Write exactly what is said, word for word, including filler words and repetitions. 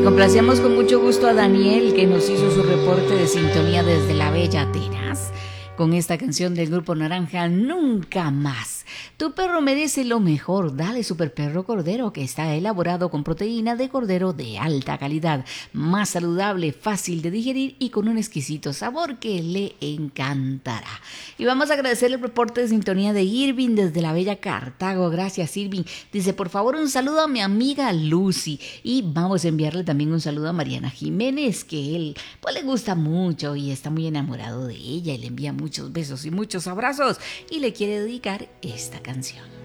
Complacemos con mucho gusto a Daniel, que nos hizo su reporte de sintonía desde la bella Atenas, con esta canción del Grupo Naranja, Nunca Más. Tu perro merece lo mejor. Dale Super Perro Cordero, que está elaborado con proteína de cordero de alta calidad, más saludable, fácil de digerir y con un exquisito sabor que le encantará. Y vamos a agradecer el reporte de sintonía de Irving desde la bella Cartago. Gracias, Irving. Dice, por favor, un saludo a mi amiga Lucy. Y vamos a enviarle también un saludo a Mariana Jiménez, que él pues le gusta mucho y está muy enamorado de ella y le envía muchos besos y muchos abrazos y le quiere dedicar esta canción.